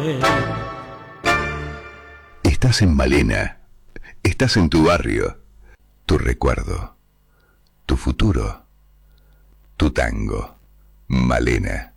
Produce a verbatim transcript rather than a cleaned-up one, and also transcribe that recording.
Estás en Malena. Estás en tu barrio. Tu recuerdo. Tu futuro. Tu tango. Malena.